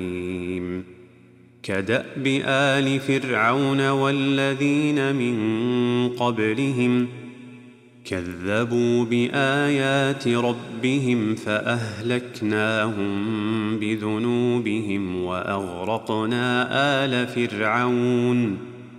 كدأب آل فرعون والذين من قبلهم كذبوا بآيات ربهم فأهلكناهم بذنوبهم وأغرقنا آل فرعون